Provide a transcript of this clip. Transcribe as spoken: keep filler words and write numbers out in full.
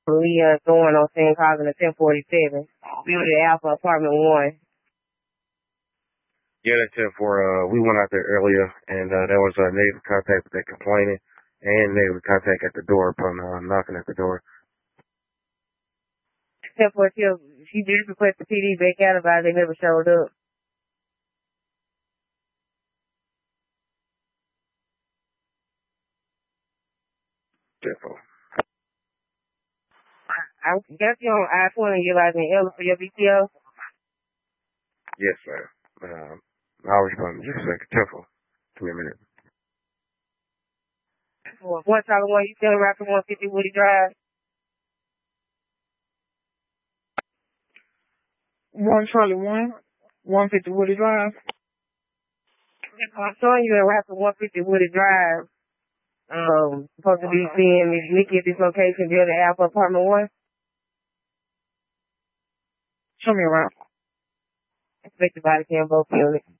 We uh, going on scene causing a ten forty-seven. We were at Alpha Apartment one. Yeah, that's ten four. Uh, we went out there earlier, and uh, there was a negative contact with that complaining, and negative contact at the door upon uh, knocking at the door. ten four, she did request the P D back out about it. They never showed up. ten four. I got you on I twenty utilizing Ella for your B T O? Yes, sir. Um, I'll respond in just a second. ten four. Give me a minute. One Charlie One, you still rapping one fifty Woody Drive? One Charlie One, one fifty Woody Drive. I'm showing you a rapping one fifty Woody Drive. Um, supposed to be seeing Miss Nikki at this location, building Alpha Apartment One. Show me around. Expect the body cam both units.